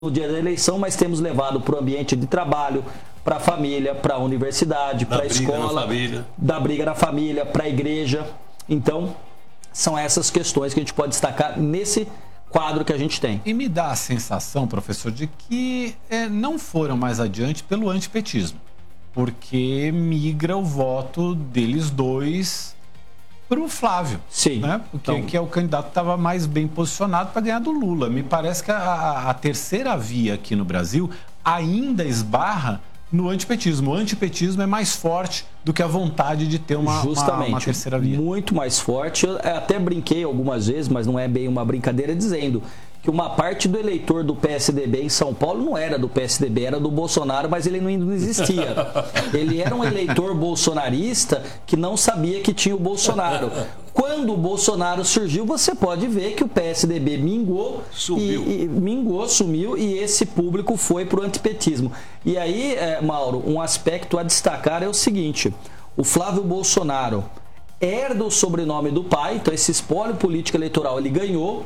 no dia da eleição, mas temos levado para o ambiente de trabalho, para a família, para a universidade, para a escola, da briga na família, para a igreja. Então, são essas questões que a gente pode destacar nesse quadro que a gente tem. E me dá a sensação, professor, de que não foram mais adiante pelo antipetismo, porque migra o voto deles dois para o Flávio. Sim. Né? Porque então, que é o candidato que estava mais bem posicionado para ganhar do Lula. Me parece que a terceira via aqui no Brasil ainda esbarra no antipetismo. O antipetismo é mais forte do que a vontade de ter uma terceira via. Muito mais forte. Eu até brinquei algumas vezes, mas não é bem uma brincadeira, dizendo que uma parte do eleitor do PSDB em São Paulo não era do PSDB, era do Bolsonaro, mas ele não existia. Ele era um eleitor bolsonarista que não sabia que tinha o Bolsonaro. Quando o Bolsonaro surgiu, você pode ver que o PSDB minguou, sumiu, e esse público foi para o antipetismo. E aí, Mauro, um aspecto a destacar é o seguinte: o Flávio Bolsonaro herda o sobrenome do pai, então esse espólio político eleitoral ele ganhou.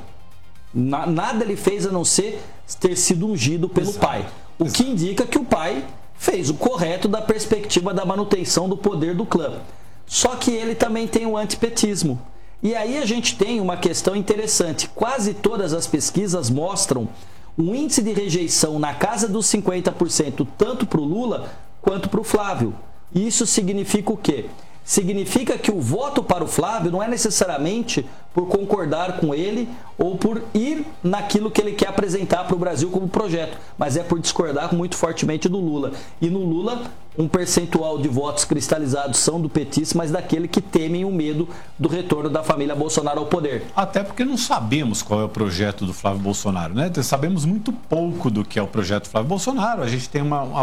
Nada ele fez a não ser ter sido ungido pelo pai. O que indica que o pai fez o correto da perspectiva da manutenção do poder do clã. Só que ele também tem o antipetismo. E aí a gente tem uma questão interessante. Quase todas as pesquisas mostram um índice de rejeição na casa dos 50%, tanto para o Lula quanto para o Flávio. Isso significa o quê? Significa que o voto para o Flávio não é necessariamente por concordar com ele ou por ir naquilo que ele quer apresentar para o Brasil como projeto, mas é por discordar muito fortemente do Lula. E no Lula, um percentual de votos cristalizados são do petista, mas daquele que temem o medo do retorno da família Bolsonaro ao poder. Até porque não sabemos qual é o projeto do Flávio Bolsonaro, né? Sabemos muito pouco do que é o projeto do Flávio Bolsonaro. A gente tem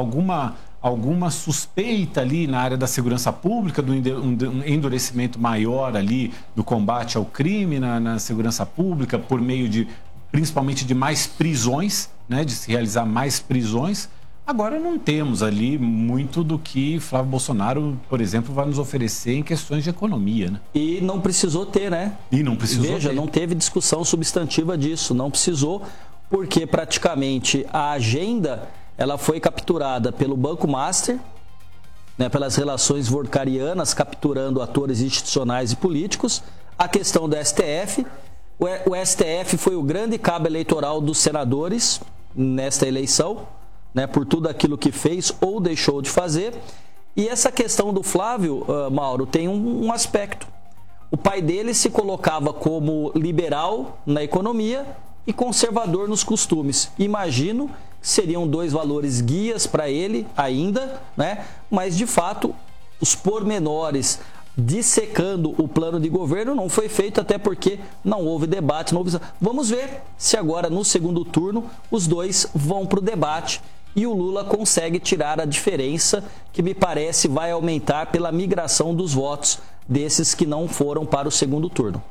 alguma suspeita ali na área da segurança pública, do endurecimento maior ali do combate ao crime na segurança pública, por meio principalmente de mais prisões, né, de se realizar mais prisões. Agora não temos ali muito do que Flávio Bolsonaro, por exemplo, vai nos oferecer em questões de economia, né? E não precisou ter, né? Veja, não teve discussão substantiva disso, não precisou, porque praticamente a agenda ela foi capturada pelo Banco Master, né, pelas relações vorkarianas, capturando atores institucionais e políticos. A questão do STF. O STF foi o grande cabo eleitoral dos senadores nesta eleição, né, por tudo aquilo que fez ou deixou de fazer. E essa questão do Flávio, Mauro, tem um aspecto. O pai dele se colocava como liberal na economia e conservador nos costumes. Imagino que seriam dois valores guias para ele ainda, né? Mas de fato os pormenores dissecando o plano de governo não foi feito, até porque não houve debate, não houve... Vamos ver se agora no segundo turno os dois vão para o debate e o Lula consegue tirar a diferença que me parece vai aumentar pela migração dos votos desses que não foram para o segundo turno.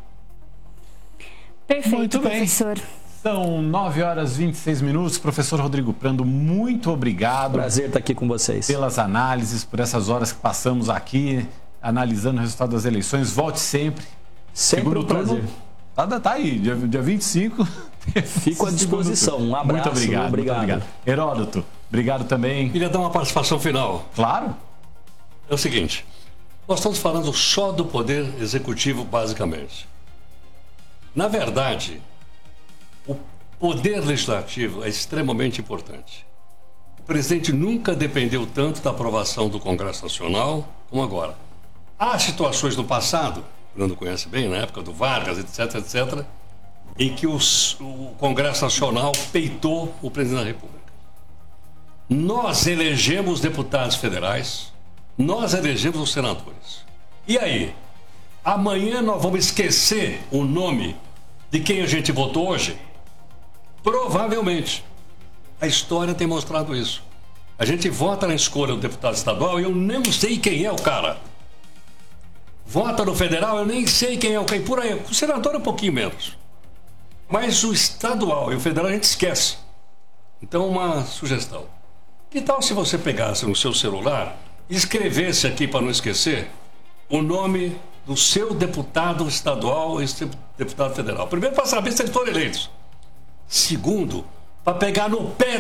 Perfeito, muito bem, professor. São 9h26. Professor Rodrigo Prando, muito obrigado. Prazer estar aqui com vocês. Pelas análises, por essas horas que passamos aqui, analisando o resultado das eleições. Volte sempre. Sempre um prazer. Tá aí, dia 25. Fico à disposição. Um abraço. Muito obrigado. Heródoto, obrigado também. Queria dar uma participação final. Claro. É o seguinte, nós estamos falando só do poder executivo, basicamente. Na verdade, o poder legislativo é extremamente importante. O presidente nunca dependeu tanto da aprovação do Congresso Nacional como agora. Há situações no passado, o Fernando conhece bem, na época do Vargas, etc., em que o Congresso Nacional peitou o presidente da República. Nós elegemos deputados federais, nós elegemos os senadores. E aí? Amanhã nós vamos esquecer o nome de quem a gente votou hoje? Provavelmente. A história tem mostrado isso. A gente vota na escolha do deputado estadual e eu nem sei quem é o cara. Vota no federal, eu nem sei quem é o cara. Por aí, o senador é um pouquinho menos. Mas o estadual e o federal a gente esquece. Então, uma sugestão. Que tal se você pegasse no seu celular e escrevesse aqui, para não esquecer, o nome do seu deputado estadual e seu deputado federal? Primeiro, para saber se eles foram eleitos. Segundo, para pegar no pé